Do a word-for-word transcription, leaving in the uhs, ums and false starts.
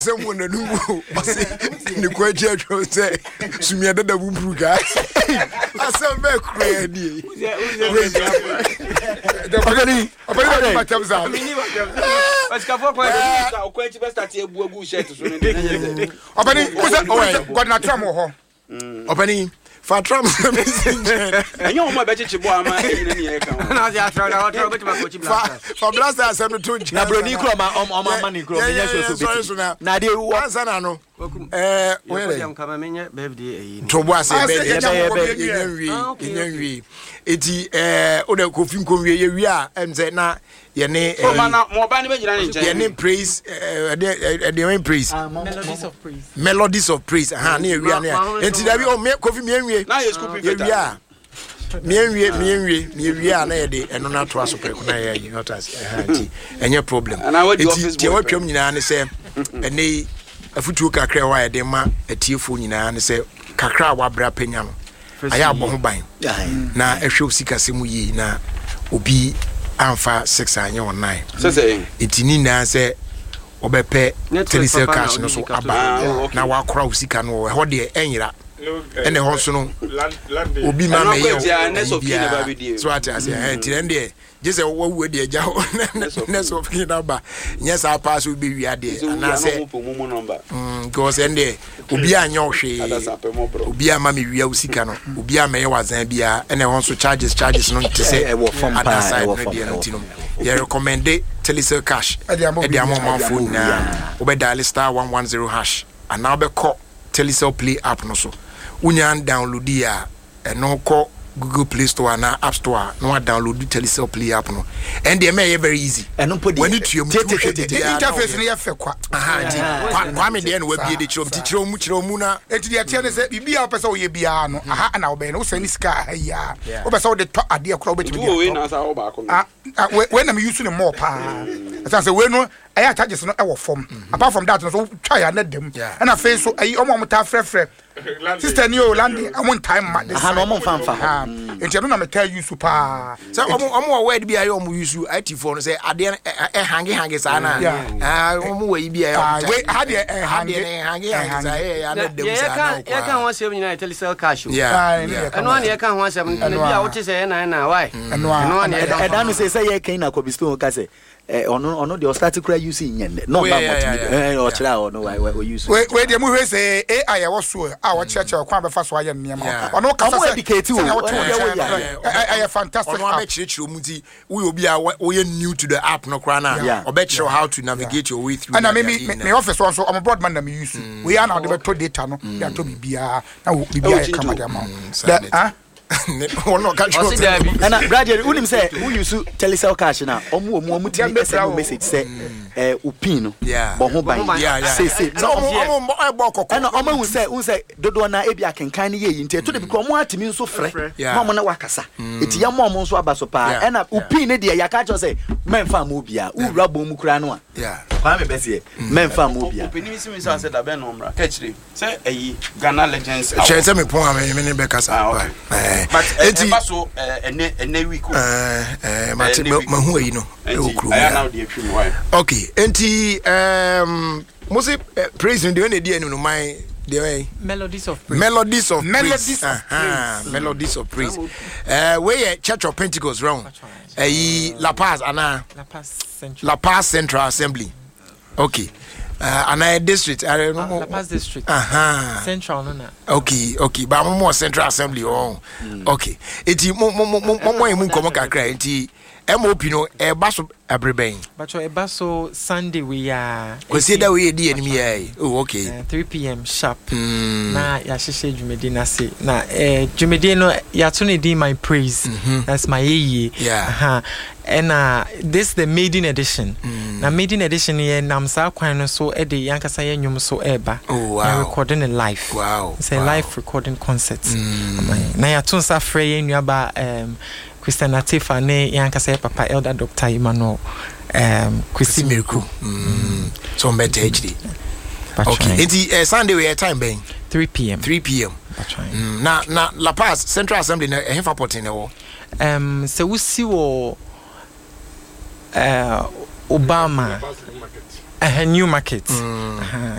Someone who the question say Sumia da bubu guy. I said make ready. The funny, funny what comes out. Mas que for question, o question vai estar te buagu certo. Obani, oh, God na tramo ho. Obani, fa tramo messenger. Enyo mo be chichi bo ama ene ne yeka. Na ya tra na o tra beti ma coach blaster. For blaster asem to na broni kro ma o ma mani kro me nya so so beti. Na de wo ansa na no. Eh, where am kama menye birthday eyi. To bo ase be ye nwi, ye nwi. Eti eh o de kofi nkonwie ye wi a emze na ye ne o ma na mo ba ne be jira ne nche. Ye ne praise eh de de praise. Melodies of praise. Melodies of praise. Aha na ye wi na. Eti da bi o me kofi me nwie. Na ye school ye wi a. Me nwie me nwie me wi a na ye de eno na to aso preko na ye not as aha nti enye problem. Eti tie watwam nyina ne se ene afutuo kakra wa ye de ma atiefo nyina ne se kakra wa bra panya no. Aya abɔ ho ban na ehwe osikase mu yi na obi amfa six anya on nine sese etini na se obepe telecel cash no so aba na wa kora osika no ho de enyira ene ho so no obi ma me yo so ati ase enti de just a wo de agya ho na so fi na ba yes a pass will be wi ade na se mm because ende obi anya ohwe obi ama me wi usika no obi ama ye wazan bia ene ho so charges charges no te se e wo form pa e wo form you recommend telecel cash e de amon phone na obe dial star one one zero hash and now be call telecel play app no so unya download ya e no call Google Play Store and App Store. No one download the Telecel Play app no. And they make it very easy. And no put when it you interface ni afa kwa. Aha. Kwa me dey no we be the chiro chiro mu chiro mu na. Enti dey tie ne say bibia opese wo ye bia no. Aha na wo be no wo sani sika ya. Wo be say wo de to ade akora wo betimi. Wo we na sa wo ba ko. Ah we na me use no more pa. Asa say we no I charges no e wo form. Apart from that no so twa ya na dem. And afa so ayi omo mo ta frefre. Sister Neo Landy, I want time at this. I no more fan for her. And you know, tell you super. So, I'm more word be I almost use you I T phone say, I didn't hanging hanging sana. Ah, way be I wait, had you hanging hanging hanging. I can't want seven United Telecel cash. Yeah, and one year can't want seven. And what is say, and why? And one year, I don't say, say, I can't go be still case. Ono ono the static cry using yende no ba what or try or no we use we we dey mu say A I was so ah what church or kwa be fa so aye nneema ono ka say educate you I fantastic ono be chirechiro mu ti we obi a we new to the app no kra na obe chiro how to navigate your way through and me me office one so I'm broadband na me use we are now the to data no ya to bibia na bibia come dey am that ah no catch you and gradually unim say who use Telecel cash na omu omu omu ti send message say eh upin bo ho ban say say so omu e bo kokko and omu hu say hu say dodo na e bia kenkan ne ye nti to de because omu atimi nso frɛ omu na wakasa eti ya mo omu nso abaso pa and upin ne de ya catch say memfa mo bia wura bo mu kura no a yeah kwa me bese memfa mo bia upin mi si mi say da be no mra catchre say eyi Ghana Legends che say me pon am me ne be kasa but eti baso ene ene week eh eh ma te ma hu ayi no e okru aya now dey twim why okay enti um must praise the one dey no my the melodies of praise melodies of melodies of praise melodies of praise eh we Church of Pentecost round eh La Paz ana La Paz Central La Paz Central Assembly okay Uh, and I district, I don't know. La Paz district. Uh-huh. Central, no, no. Okay, okay. But I'm more Central Assembly. Oh, mm. Okay. Eti mo mo mo mo mo emu komo kakra. Eti emo pino e baso abreben. But your baso Sunday we are. We say that we di enemy eh. Oh, okay. Uh, three p.m. sharp. Mm. Na ya sheshe jumedi na se. Na eh jumedi no ya tuni di my praise. Mm-hmm. That's my ye. Yeah. Uh-huh. And uh, this the maiden edition. Mm. Now maiden edition here namsa kwan no so e de yankasa ye nwum so eba. Oh wow. Recording it live. Wow. It's a wow. live recording concert. Mm. Na ya tunsa frɛ ye nuaba um Christian Atifa ne yankasa papa elder Doctor Emmanuel um Kwesi Miracle. Mm. So better H D. Okay. Enti uh, Sunday we time ben three p.m. three p.m. Mm. Na na La Paz Central Assembly na e hefa pot ne wo. Um so we see wo uh Obama uh, new market mm. uh-huh.